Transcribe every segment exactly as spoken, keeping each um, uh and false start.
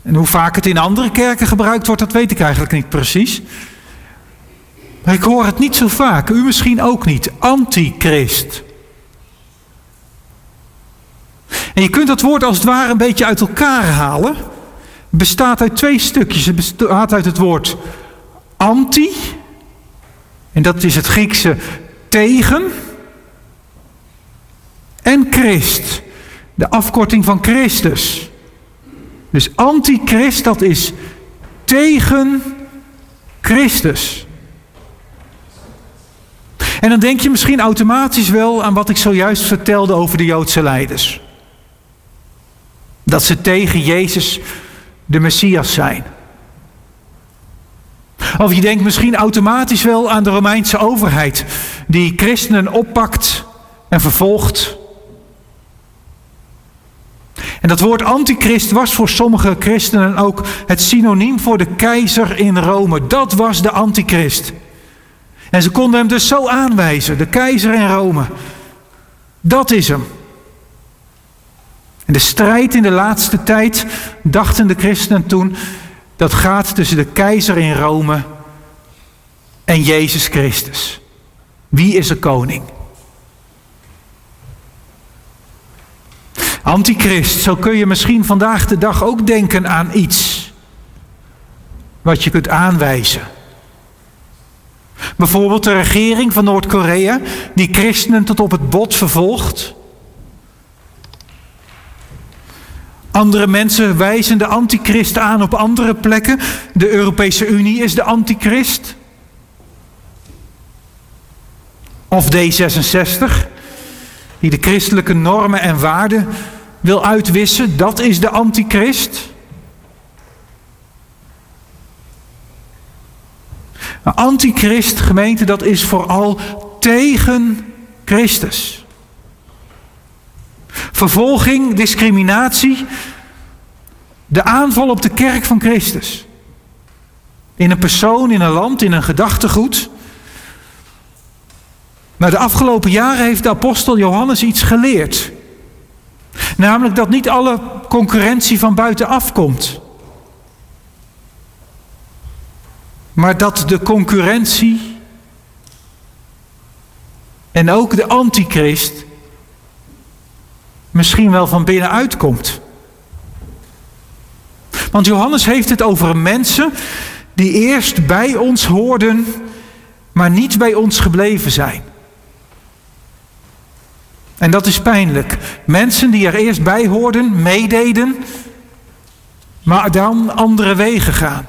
En hoe vaak het in andere kerken gebruikt wordt, dat weet ik eigenlijk niet precies. Maar ik hoor het niet zo vaak, u misschien ook niet. Antichrist. En je kunt dat woord als het ware een beetje uit elkaar halen. Het bestaat uit twee stukjes. Het bestaat uit het woord anti. En dat is het Griekse tegen. En Christ. De afkorting van Christus. Dus antichrist, dat is tegen Christus. En dan denk je misschien automatisch wel aan wat ik zojuist vertelde over de Joodse leiders. Dat ze tegen Jezus de Messias zijn. Of je denkt misschien automatisch wel aan de Romeinse overheid, die christenen oppakt en vervolgt. En dat woord antichrist was voor sommige christenen ook het synoniem voor de keizer in Rome. Dat was de antichrist. En ze konden hem dus zo aanwijzen, de keizer in Rome. Dat is hem. En de strijd in de laatste tijd, dachten de christenen toen, dat gaat tussen de keizer in Rome en Jezus Christus. Wie is de koning? Antichrist, zo kun je misschien vandaag de dag ook denken aan iets wat je kunt aanwijzen. Bijvoorbeeld de regering van Noord-Korea, die christenen tot op het bot vervolgt. Andere mensen wijzen de antichrist aan op andere plekken. De Europese Unie is de antichrist. Of D zesenzestig, die de christelijke normen en waarden wil uitwissen. Dat is de antichrist. Maar antichrist, gemeente, dat is vooral tegen Christus. Vervolging, discriminatie, de aanval op de kerk van Christus. In een persoon, in een land, in een gedachtegoed. Maar de afgelopen jaren heeft de apostel Johannes iets geleerd. Namelijk dat niet alle concurrentie van buitenaf komt. Maar dat de concurrentie en ook de antichrist misschien wel van binnenuit komt. Want Johannes heeft het over mensen die eerst bij ons hoorden, maar niet bij ons gebleven zijn. En dat is pijnlijk. Mensen die er eerst bij hoorden, meededen, maar dan andere wegen gaan.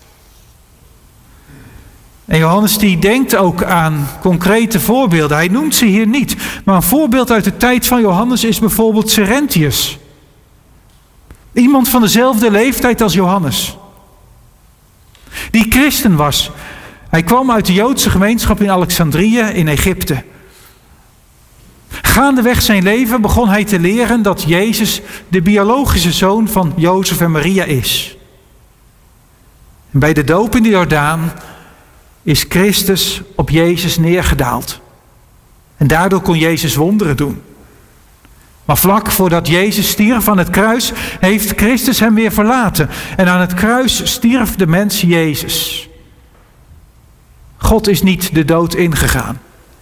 En Johannes die denkt ook aan concrete voorbeelden. Hij noemt ze hier niet. Maar een voorbeeld uit de tijd van Johannes is bijvoorbeeld Cerentius. Iemand van dezelfde leeftijd als Johannes. Die christen was. Hij kwam uit de Joodse gemeenschap in Alexandrië in Egypte. Gaandeweg zijn leven begon hij te leren dat Jezus de biologische zoon van Jozef en Maria is. En bij de doop in de Jordaan is Christus op Jezus neergedaald. En daardoor kon Jezus wonderen doen. Maar vlak voordat Jezus stierf aan het kruis, heeft Christus hem weer verlaten. En aan het kruis stierf de mens Jezus. God is niet de dood ingegaan.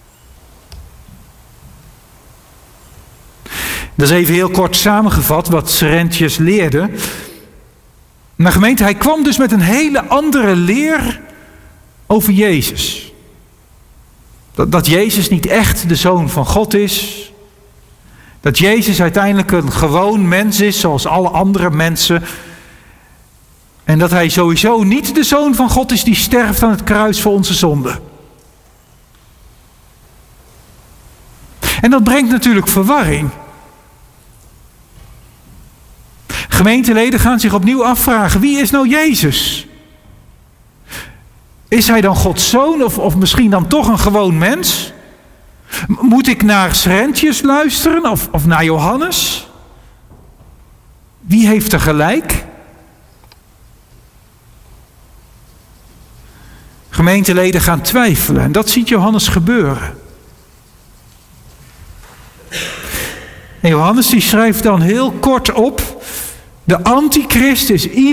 Dat is even heel kort samengevat wat Cerentius leerde. Maar gemeente, hij kwam dus met een hele andere leer over Jezus. Dat, dat Jezus niet echt de Zoon van God is. Dat Jezus uiteindelijk een gewoon mens is, zoals alle andere mensen. En dat hij sowieso niet de Zoon van God is die sterft aan het kruis voor onze zonde. En dat brengt natuurlijk verwarring. Gemeenteleden gaan zich opnieuw afvragen, wie is nou Jezus? Is hij dan Gods zoon of, of misschien dan toch een gewoon mens? Moet ik naar Cerentius luisteren of, of naar Johannes? Wie heeft er gelijk? Gemeenteleden gaan twijfelen en dat ziet Johannes gebeuren. En Johannes die schrijft dan heel kort op, de antichrist is ieder